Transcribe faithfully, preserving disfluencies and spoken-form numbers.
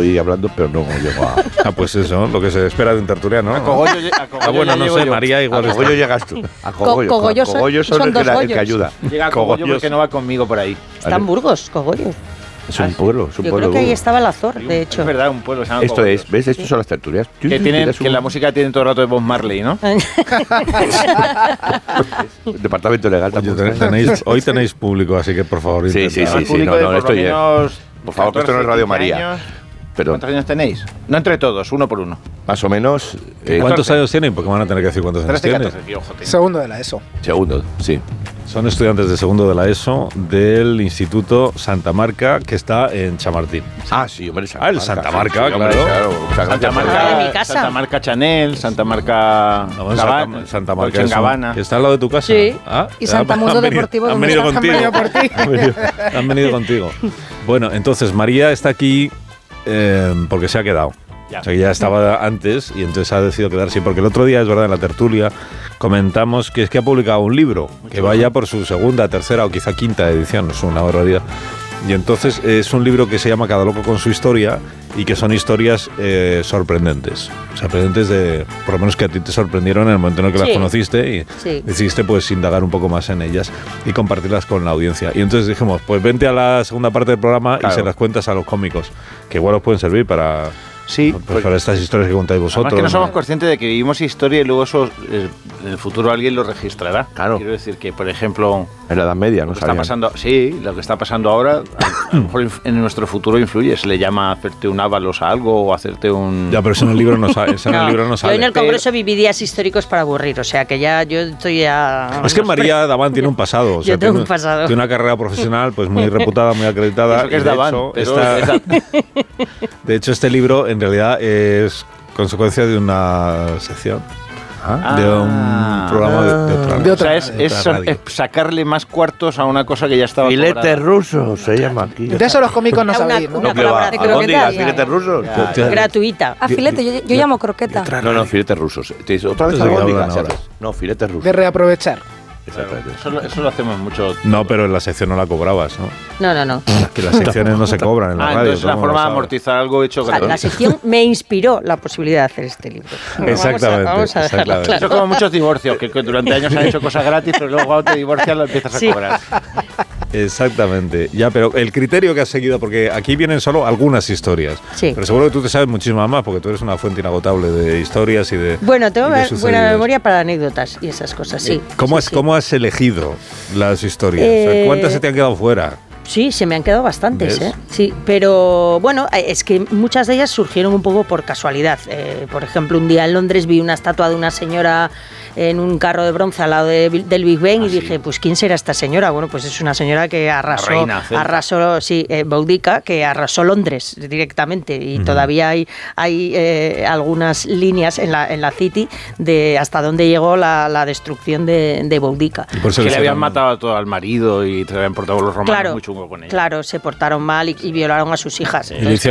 voy hablando, pero no llego a... Ah, pues eso, lo que se espera de un tertuliano. A Cogollo, a Cogollo ah, bueno, no sé, yo. María igual... A Cogollo llegas tú. A Cogollo. Co Cogollo, a Cogollo son, son el, dos que, el que Goyos. ayuda. Llega a Cogollo porque no va conmigo por ahí. Está en Burgos, Cogollo. Es un pueblo, es un Yo pueblo. creo que ahí estaba el Azor, de hecho. Es verdad, un pueblo se llama Esto Cogollos. es, ¿ves? Estos son las tertulias. Que, tienen, un... que la música tiene todo el rato de Bob Marley, ¿no? Departamento legal Oye, también. tenéis, hoy tenéis público, así que por favor... Sí, sí, intentad. sí, sí, no, no, estoy... Por favor, que esto no es Radio María. Años. Pero ¿Cuántos años tenéis? No entre todos, uno por uno. más o menos... Eh, ¿Cuántos años tienen? Porque van a tener que decir cuántos años trece, tienen. catorce, tío, joder. Segundo de la ESO. Segundo, sí. Son estudiantes de segundo de la ESO del Instituto Santa Marca, que está en Chamartín. Ah, sí, hombre, Santa Ah, el Marca. Santa Marca, Sí, hombre, claro. Muchas Santa gracias por- Marca. de mi Marca, casa. Santa Marca Chanel, Santa Marca No, en Gabbana, Santa, Santa Marca Dolce es un- Gabbana. que está al lado de tu casa. Sí. Ah, Y Santa han Mundo venido- Deportivo, Han donde venido estás contigo. venido por ti. Han venido, han venido contigo. Bueno, entonces María está aquí eh, porque se ha quedado. Ya. O sea, que ya estaba antes y entonces ha decidido quedarse. Porque el otro día, es verdad, en la tertulia comentamos que es que ha publicado un libro que vaya por su segunda, tercera o quizá quinta edición. Es una barbaridad. Y entonces es un libro que se llama Cada loco con su historia y que son historias eh, sorprendentes. Sorprendentes de, por lo menos que a ti te sorprendieron en el momento en el que Sí. las conociste y Sí. decidiste pues indagar un poco más en ellas y compartirlas con la audiencia. Y entonces dijimos, pues vente a la segunda parte del programa Claro. y se las cuentas a los cómicos, que igual os pueden servir para, Sí, pues, pues- para estas historias que contáis vosotros. Además que no somos ¿no? conscientes de que vivimos historia y luego eso eh, en el futuro alguien lo registrará. Claro. Quiero decir que, por ejemplo, En la Edad Media, lo ¿no? que está sabían. pasando, sí, lo que está pasando ahora, a, a lo mejor inf- en nuestro futuro influye. Se le llama hacerte un ávalos a algo o hacerte un. Ya, pero eso en el libro no sale. Eso en el No, libro no yo sale. en el Congreso viví días históricos para aburrir, o sea que ya yo estoy ya... Es que María Daván tiene un pasado. O sea, Yo tengo tiene, un pasado. Tiene una carrera profesional pues muy reputada, muy acreditada. Eso que y es de Daván, hecho, pero esta- es da- de hecho, este libro en realidad es consecuencia de una sección. Ah. De un programa de, de otra, De O otra- sea, es, de es, otra radio. es sacarle más cuartos a una cosa que ya estaba Filete cobrada. ruso se llama aquí. De eso los cómicos no Una- sabéis, ¿no? una No, que va. palabra de ¿Albóndigas, croquetas. filetes rusos? Ya, ya. Gratuita. Ah, filete, yo, yo llamo croqueta. No, no, filetes rusos. Te dice, ¿otra vez Entonces, ¿de qué albóndigas? hablan ahora? ¿sabes? No, filetes rusos. De reaprovechar. Exactamente. Eso, lo- eso lo hacemos mucho. No, pero en la sección no la cobrabas, ¿no? No, no, no. Que las secciones no se cobran en la Ah, radio. entonces es todo una el mundo forma de lo sabe. amortizar algo hecho O sea, gratuito. la sección me inspiró la posibilidad de hacer este libro. Exactamente, Vamos a, vamos a dejarlo exactamente. claro. Eso es como muchos divorcios, que, que durante años han hecho cosas gratis, pero luego cuando te divorcias lo empiezas Sí. a cobrar. Exactamente. Ya, pero el criterio que has seguido, porque aquí vienen solo algunas historias. Sí. Pero seguro que tú te sabes muchísimas más, porque tú eres una fuente inagotable de historias y de. Bueno, tengo y de buena sucedidos. memoria para anécdotas y esas cosas, sí. ¿Cómo, sí, has, sí. ¿Cómo has elegido las historias? O sea, Eh, ¿cuántas se te han quedado fuera? Sí, se me han quedado bastantes, ¿Ves? ¿eh? Sí, pero bueno, eh, es que muchas de ellas surgieron un poco por casualidad. Eh, por ejemplo, un día en Londres vi una estatua de una señora en un carro de bronce al lado de- del Big Ben Ah, y sí. dije, pues ¿quién será esta señora? Bueno, pues es una señora que arrasó, reina celta. arrasó, sí, eh, Boudica, que arrasó Londres directamente y todavía hay, hay eh, algunas líneas en la, en la City de hasta dónde llegó la, la destrucción de, de Boudica. Y por eso Que le les habían eran- matado a todo al marido y te habían portado los romanos Claro, muy chungo con ella. claro, se portaron mal y, y violaron a sus hijas. Y le Entonces, hici-